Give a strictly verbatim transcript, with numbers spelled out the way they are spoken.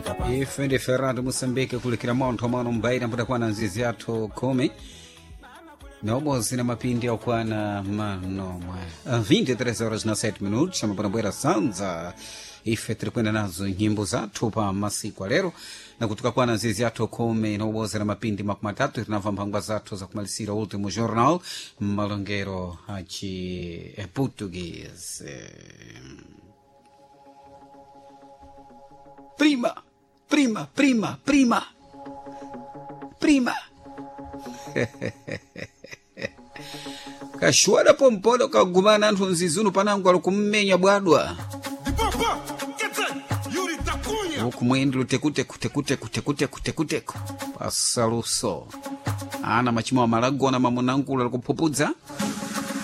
ife ndi Ferrado Moçambique kulikira montho mano mbaira mbutakwana nzizi yathu khumi naobozi na mapindi akwana manomwe vinte e três horas na sete minutos amapambwera sanza ife tirikwenda nazo nyimbo zathu pa masiku alero na kutuka kwana nzizi yathu khumi naobozi na mapindi makumi atatu tinamva mphangwa zathu za kumalisira último jornal malongero aci português. Prima, prima, prima, prima, prima. Kashwada pompodo kagumana anthu nzizuno panangu alukummenya bwadwa ukumwendi lutekuteku tekuteku tekuteku tekuteku pasaluso ana machimo wa malagona mamunangula lukupupudza